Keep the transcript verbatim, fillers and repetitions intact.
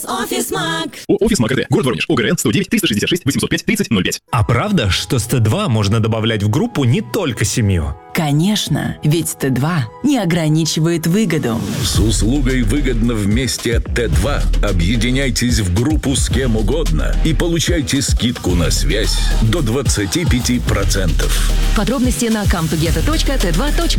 Офис Маг. Офис Маг РТ. Город Воронеж. ОГРН сто девять триста шестьдесят шесть восемьсот пять тридцать ноль пять. А правда, что с Т два можно добавлять в группу не только семью? Конечно, ведь Т два не ограничивает выгоду. С услугой «Выгодно вместе» от Т два объединяйтесь в группу с кем угодно и получайте скидку на связь до двадцати пяти процентов. Подробности на камтугета точка тэ два точка